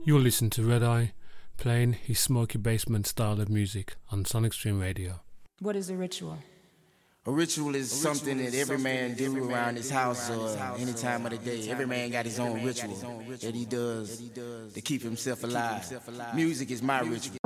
You'll listen to Red Eye playing his smoky basement style of music on Sonic Stream Radio. What is a ritual? A ritual is something that every man do around his house or any time of the day. Every man got his own ritual that he does to keep himself alive. Music is my ritual.